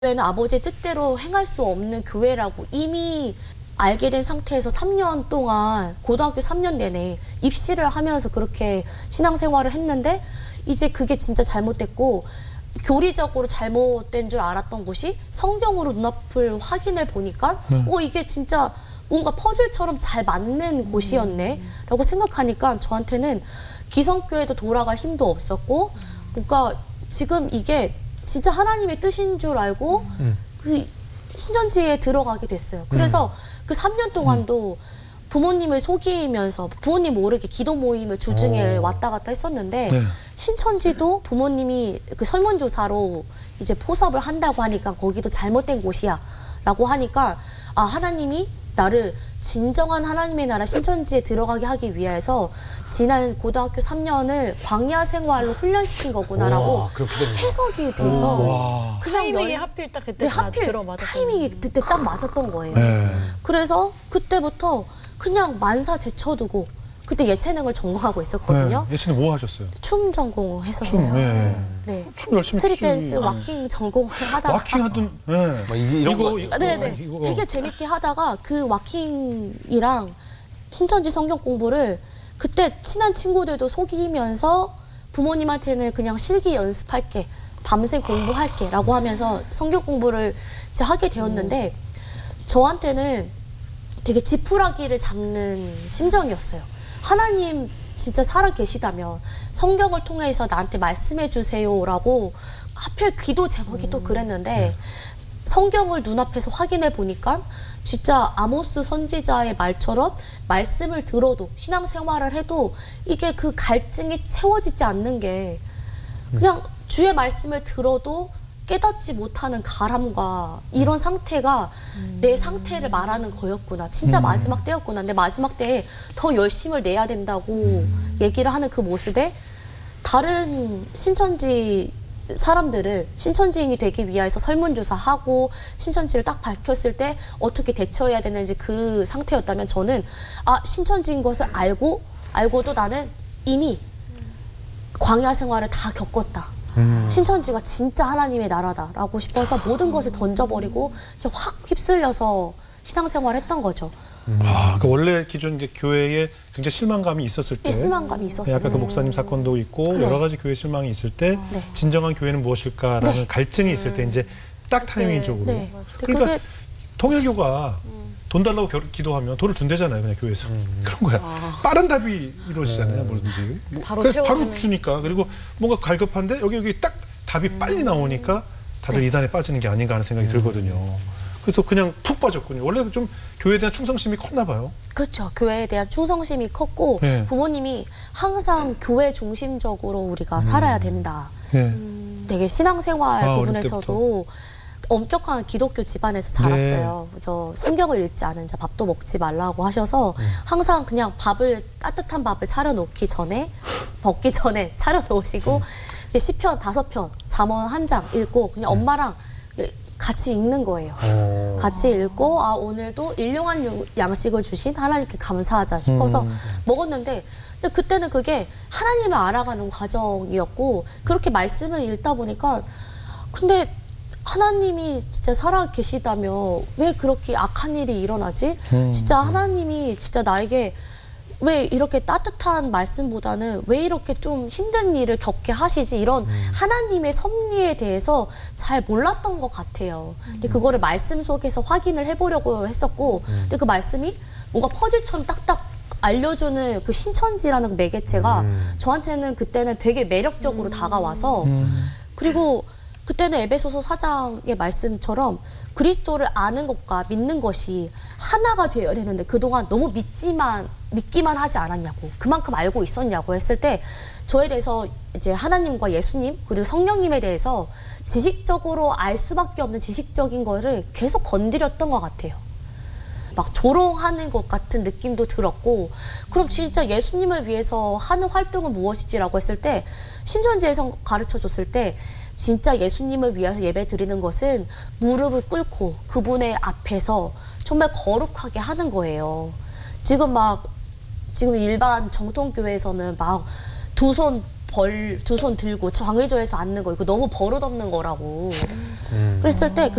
교회는 아버지의 뜻대로 행할 수 없는 교회라고 이미 알게 된 상태에서 3년 동안 고등학교 3년 내내 입시를 하면서 그렇게 신앙생활을 했는데 이제 그게 진짜 잘못됐고 교리적으로 잘못된 줄 알았던 곳이 성경으로 눈앞을 확인해 보니까 이게 진짜 뭔가 퍼즐처럼 잘 맞는 곳이었네 라고 생각하니까 저한테는 기성교회도 돌아갈 힘도 없었고 뭔가 지금 이게 진짜 하나님의 뜻인 줄 알고 그 신천지에 들어가게 됐어요. 그래서 그 3년 동안도 부모님을 속이면서 부모님 모르게 기도 모임을 주중에 왔다 갔다 했었는데 신천지도 부모님이 그 설문조사로 이제 포섭을 한다고 하니까 거기도 잘못된 곳이야 라고 하니까 아 하나님이 나를 진정한 하나님의 나라 신천지에 들어가게 하기 위해서 지난 고등학교 3년을 광야 생활로 훈련시킨 거구나라고 해석이 돼서 그냥 타이밍이 하필 딱 그때 하필 타이밍이 그때 딱 맞았던 거예요. 그래서 그때부터 그냥 만사 제쳐두고 그때 예체능을 전공하고 있었거든요. 예체능 뭐 하셨어요? 춤 전공했었어요. 춤, 네. 춤 열심히 스트릿 댄스, 와킹 전공을 하다가 와킹 하던 이런 거 네네. 되게 재밌게 하다가 그 와킹이랑 신천지 성경 공부를 그때 친한 친구들도 속이면서 부모님한테는 그냥 실기 연습할게, 밤새 공부할게 라고 하면서 성경 공부를 이제 하게 되었는데 저한테는 되게 지푸라기를 잡는 심정이었어요. 하나님 진짜 살아 계시다면 성경을 통해서 나한테 말씀해 주세요라고 하필 기도 제목이 또 그랬는데 성경을 눈앞에서 확인해 보니까 진짜 아모스 선지자의 말처럼 말씀을 들어도 신앙생활을 해도 이게 그 갈증이 채워지지 않는 게 그냥 주의 말씀을 들어도 깨닫지 못하는 가람과 이런 상태가 내 상태를 말하는 거였구나. 진짜 마지막 때였구나. 근데 마지막 때에 더 열심을 내야 된다고 얘기를 하는 그 모습에 다른 신천지 사람들을 신천지인이 되기 위해서 설문조사하고 신천지를 딱 밝혔을 때 어떻게 대처해야 되는지 그 상태였다면 저는 아 신천지인 것을 알고도 나는 이미 광야 생활을 다 겪었다. 신천지가 진짜 하나님의 나라다라고 싶어서 모든 것을 던져버리고 확 휩쓸려서 신앙생활을 했던 거죠. 그 원래 기존 이제 교회에 굉장히 실망감이 있었을 때, 실망감이 있었어요. 아까 그 목사님 사건도 있고 여러 가지 교회 실망이 있을 때 진정한 교회는 무엇일까라는 갈증이 있을 때 이제 딱 타이밍적으로. 그러니까 통일교가 돈 달라고 기도하면 돈을 준대잖아요, 그냥 교회에서. 그런 거야. 빠른 답이 이루어지잖아요, 뭐든지. 바로 주니까. 그리고 뭔가 갈급한데 여기 딱 답이 빨리 나오니까 다들 이단에 빠지는 게 아닌가 하는 생각이 들거든요. 그래서 그냥 푹 빠졌군요. 원래 좀 교회에 대한 충성심이 컸나 봐요. 그렇죠. 교회에 대한 충성심이 컸고 부모님이 항상 교회 중심적으로 우리가 살아야 된다. 되게 신앙생활 부분에서도 엄격한 기독교 집안에서 자랐어요. 저 성경을 읽지 않은 자 밥도 먹지 말라고 하셔서 항상 그냥 따뜻한 밥을 차려놓기 전에 먹기 전에 차려놓으시고 이제 시편 5편, 잠언 1장 읽고 그냥 엄마랑 같이 읽는 거예요. 같이 읽고 아 오늘도 일용할 양식을 주신 하나님께 감사하자 싶어서 먹었는데 근데 그때는 그게 하나님을 알아가는 과정이었고 그렇게 말씀을 읽다 보니까 근데 하나님이 진짜 살아 계시다며 왜 그렇게 악한 일이 일어나지? 진짜 하나님이 진짜 나에게 왜 이렇게 따뜻한 말씀보다는 왜 이렇게 좀 힘든 일을 겪게 하시지? 이런 하나님의 섭리에 대해서 잘 몰랐던 것 같아요. 근데 그거를 말씀 속에서 확인을 해보려고 했었고 근데 그 말씀이 뭔가 퍼즐처럼 딱딱 알려주는 그 신천지라는 매개체가 저한테는 그때는 되게 매력적으로 다가와서 그리고 그때는 에베소서 4장의 말씀처럼 그리스도를 아는 것과 믿는 것이 하나가 되어야 되는데 그동안 너무 믿기만 하지 않았냐고 그만큼 알고 있었냐고 했을 때 저에 대해서 이제 하나님과 예수님 그리고 성령님에 대해서 지식적으로 알 수밖에 없는 지식적인 거를 계속 건드렸던 것 같아요. 막 조롱하는 것 같은 느낌도 들었고 그럼 진짜 예수님을 위해서 하는 활동은 무엇이지라고 했을 때 신천지에서 가르쳐줬을 때 진짜 예수님을 위해서 예배 드리는 것은 무릎을 꿇고 그분의 앞에서 정말 거룩하게 하는 거예요. 지금 일반 정통교회에서는 막 두 손 두 손 들고 장의조에서 앉는 거 이거 너무 버릇없는 거라고 그랬을 때